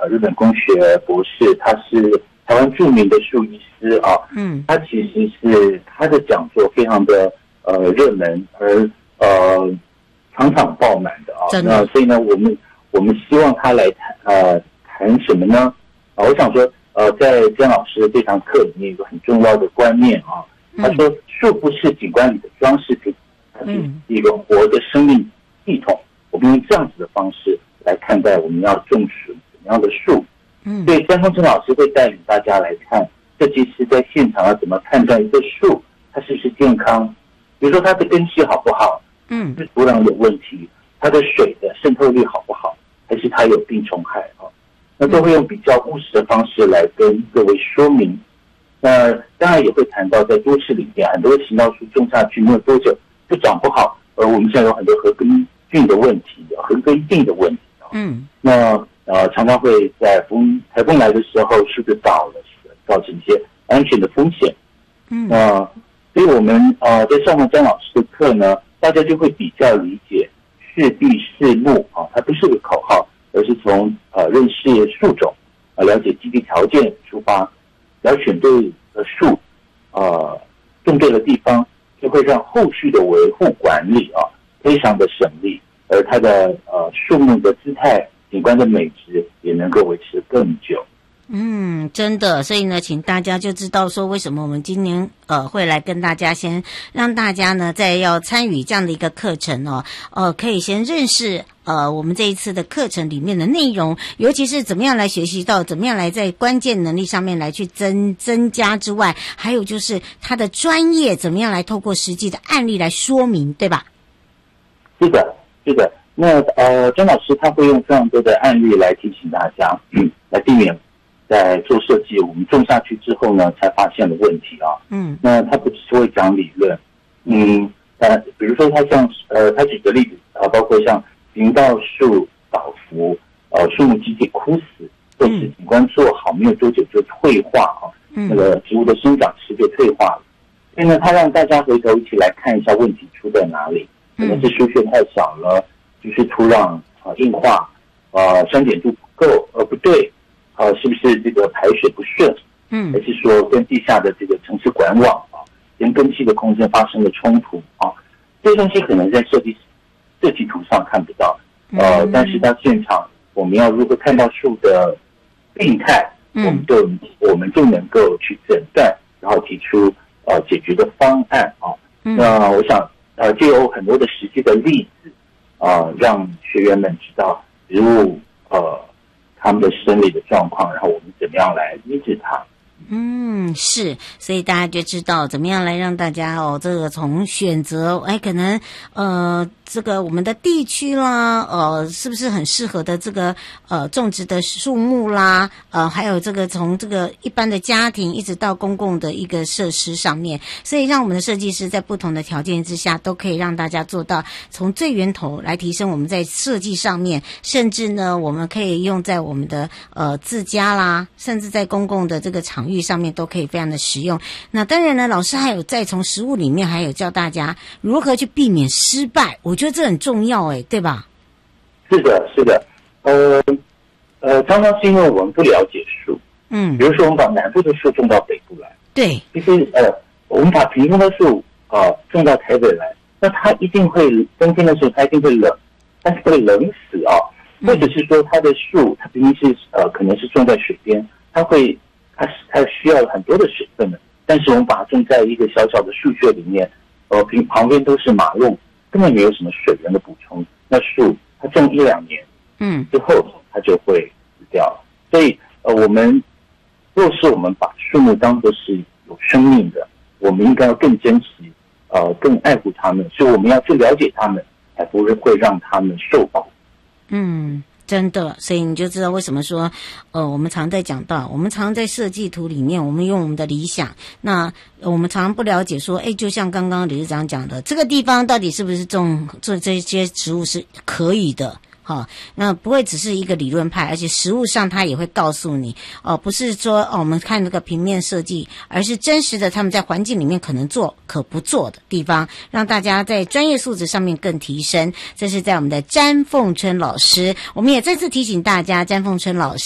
日本工学博士，他是台湾著名的树医师啊。他其实是他的讲座非常的热门，而场场爆满的啊。那所以呢，我们希望他来谈什么呢？我想说在姜老师这堂课里面有一个很重要的观念啊。他说树不是景观里的装饰品，它是一个活的生命系统。我们用这样子的方式来看待我们要种植怎么样的树。所以詹凤春老师会带领大家来看设计师在现场要怎么判断一个树它是不是健康，比如说它的根系好不好，是土壤有问题，它的水的渗透率好不好，还是它有病虫害啊？那都会用比较务实的方式来跟各位说明。那当然也会谈到在都市里面很多行道树种下去没有多久就长不好，而我们现在有很多禾根菌的问题，禾根病的问题。那常常会在台风来的时候树就倒了，造成一些安全的风险。所以我们在上完张老师的课呢，大家就会比较理解适地适木啊，它不是个口号，而是从认识树种了解基地条件出发，只要选对树种对了地方，就会让后续的维护管理非常的省力，而它的树木的姿态、景观的美质也能够维持更久。 真的，所以呢，请大家就知道说为什么我们今年会来跟大家先让大家呢在要参与这样的一个课程可以先认识我们这一次的课程里面的内容，尤其是怎么样来学习到怎么样来在关键能力上面来去增加之外，还有就是他的专业怎么样来透过实际的案例来说明，对吧？ 是的。那张老师他会用非常多的案例来提醒大家，来避免在做设计我们种下去之后呢才发现的问题啊。那他不只是会讲理论，比如说他他举个例子包括像行道树倒伏，树木集体枯死，或是景观做好没有多久就退化那个植物的生长期就退化了。所以呢，他让大家回头一起来看一下问题出在哪里，可能是疏穴太少了，就是土壤硬化，酸碱度不够不对，是不是这个排水不顺，还是说跟地下的这个城市管网跟根系的空间发生了冲突这些东西可能在设计图上看不到，但是到现场我们要如何看到树的病态，我们就能够去诊断，然后提出解决的方案那我想就有很多的实际的例子让学员们知道植物他们的生理的状况，然后我们怎么样来医治它。 是，所以大家就知道怎么样来让大家这个从选择可能这个我们的地区啦，是不是很适合的这个种植的树木啦，还有这个从这个一般的家庭一直到公共的一个设施上面，所以让我们的设计师在不同的条件之下都可以让大家做到从最源头来提升我们在设计上面，甚至呢我们可以用在我们的自家啦，甚至在公共的这个场域上面都可以非常的实用。那当然呢，老师还有在从实务里面还有教大家如何去避免失败，我觉得这很重要对吧？ 是的，常常是因为我们不了解树，比如说我们把南部的树种到北部来， 对， 其实我们把屏东的树种到台北来，那它一定会冬天的时候它一定会冷，但是不会冷死或者是说它的树它明明是可能是种在水边，它需要很多的水分的，但是我们把它种在一个小小的树穴里面，旁边都是马路，根本没有什么水源的补充，那树它种1-2年之后它就会死掉了。所以若是我们把树木当作是有生命的，我们应该要更珍惜更爱护它们，所以我们要去了解它们，才不会让它们受保。 真的，所以你就知道为什么说我们常在讲到，我们常在设计图里面我们用我们的理想，那我们常常不了解说就像刚刚理事长讲的，这个地方到底是不是种这些植物是可以的那不会只是一个理论派，而且实务上他也会告诉你不是说我们看那个平面设计，而是真实的他们在环境里面可能做可不做的地方，让大家在专业素质上面更提升。这是在我们的詹凤春老师，我们也再次提醒大家，詹凤春老师